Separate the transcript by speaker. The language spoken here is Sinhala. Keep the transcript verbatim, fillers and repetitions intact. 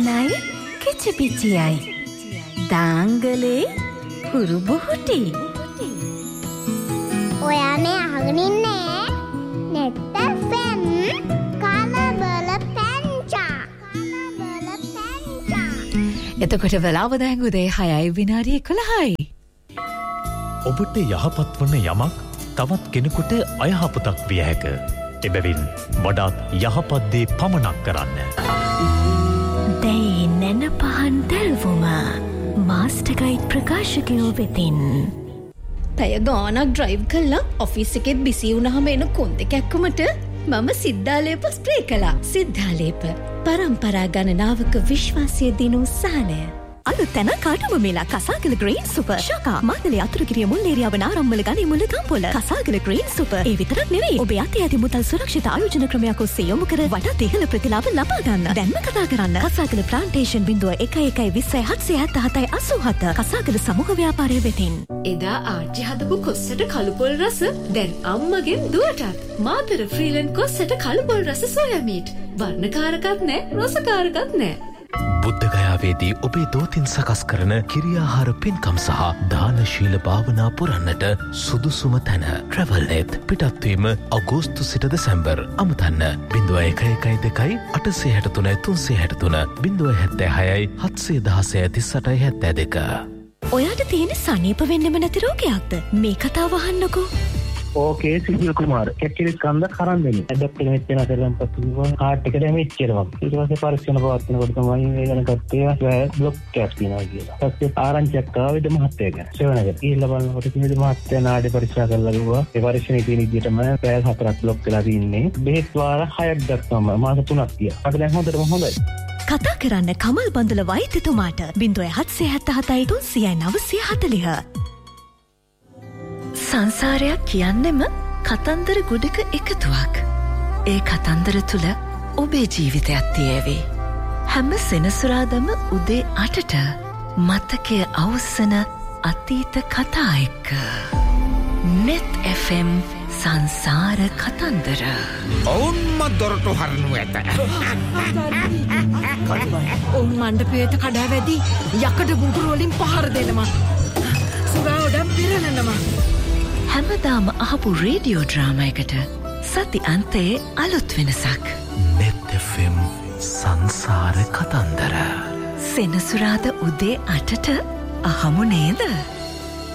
Speaker 1: නයි කිචිපිචියයි දාංගලේ හුරුබුහුටි
Speaker 2: ඔයානේ අහගෙන ඉන්නේ නෙට්ටෆෙම් කලබල පැංචා කලබල පැංචා
Speaker 1: එතකොට වෙලාව දැන් උදේ හයයි විනාඩි එකොළහයි
Speaker 3: ඔබට යහපත් වන යමක් තවත් කෙනෙකුට අයහපතක් විය හැක. එබැවින් වඩාත් යහපත් දේ පමණක් කරන්න.
Speaker 1: දැයි නැන පහන් දැල්වුම මාස්ටර් ගයිඩ් ප්‍රකාශකයෝ වෙතින්.
Speaker 4: පැය ගානක් ඩ්‍රයිව් කළා ඔෆිස් එකෙත් බිසි වුණාම එන කොන්දේ කැක්කමට මම සිද්ධාලේප ස්ප්‍රේ කළා. සිද්ධාලේප පරම්පරා ගණනාවක විශ්වාසය දිනූ සහනය.
Speaker 1: අලුත් තැන කාටම මේලා කසාගල ග්‍රීන් සුපර් ශාකා මාතලේ අතුරුගිරිය මුල් ඒරියාව නාරම්මල ගනි මුල ගම්පොළ කසාගල ග්‍රීන් සුපර් ඒ විතරක් නෙවෙයි ඔබ යතේ ඇති මුදල් සුරක්ෂිත ආයෝජන ක්‍රමයක් ඔස්සේ යොමු කර වඩාත් ඉහළ ප්‍රතිලාභ ලබා ගන්න. දැන්ම කතා කරන්න කසාගල ප්ලාන්ටේෂන් බිංදුව එකයි එකයි විස්සයි හත්සිය හැත්තෑ හතයි අසූ හත කසාගල සමූහ ව්‍යාපාරය වෙතින්.
Speaker 4: එදා ආච්චි හදපු කොස්සට කළුපොල් රස දැන් අම්මගෙන් දුවටත් මාතර ෆ්‍රීලන්ඩ් කොස්සට කළුපොල් රස සෝයා මීට් වර්ණකාරකත් නැහැ රසකාරකත් නැහැ.
Speaker 3: බුද්ධගයාවේදී ඔබේ දෝතින් සකස් කරන කිරියාහාර පින්කම් සහ දානශීල භාවනා පුරන්නට සුදුසුම තැන ට්‍රැවල්නෙත් පිටත්වීම අගෝස්තු සිට දෙසැම්බර් අමතන්න බිංදුව එක එකයි දෙකයි අටසිය හැට තුනයි තුන්සිය හැට තුන බිංදුව හැත්තෑ හයයි හත්සිය දහසය තිස් අටයි හැත්තෑ දෙක.
Speaker 1: ඔයාට තියෙන සනීප වෙන්නෙම නැති රෝගයක්ද? මේ කතාව අහන්නකෝ.
Speaker 5: ඕකේ සිසිල් කුමාර් කැක්කිලි කන්ද කරන් දෙන්නේ. ඇඩප් එක මෙච්චර අතරම් පසුව හાર્ට් එක ඩැමේජ් කරනවා. ඊට පස්සේ පරීක්ෂණ පවත්වනකොට තමයි මේ ගැන කත්තේ බ්ලොක් කැස් කියනවා කියලා. ඊපස්සේ ආරංචියක් ආවේද මහත්තයා ගැන. සෙවණක. ඊළ බලනකොට කිසිද මහත්තයා නාඩි පරීක්ෂා කරලා ගිහුවා. ඒ පරීක්ෂණයේ තියෙන විදිහටම පැය හතරක් බ්ලොක් වෙලා තින්නේ. බෙහෙත් වාර හයක් ගත්තම මාස තුනක් ගියා. මට දැන් හොඳටම හොඳයි.
Speaker 1: කතා කරන්න කමල් බඳුල වෛද්‍යතුමාට බිංදුව හත්සිය හැත්තෑ හතයි තුන්සියයි නවසිය හතළිහ. සංසාරයක් කියන්නෙම කතන්දර ගොඩක එකතුවක්. ඒ කතන්දර තුළ ඔබේ ජීවිතයක් තියේවි. හැම සෙනසුරාදම උදේ අටට මතකය අවසන අතීත කතා එක්ක. නෙත් එෆ් එම් සංසාර කතන්දර.
Speaker 6: ඔවුන්ම දොරටු හරනු ඇත.
Speaker 4: ඔවුන් මණ්ඩපයට කඩා වැදී යකඩ බුදුරු වලින් පහර දෙනවා. සුරාවඩම් පිරලනවා.
Speaker 1: හැමදාම අහපු රේඩියෝ ඩ්‍රාමා එකට සති අන්තයේ අලුත් වෙනසක්.
Speaker 3: නෙත් එෆ් එම් සංසාර කතන්දර.
Speaker 1: සෙනසුරාද උදේ අටට අහමු නේද?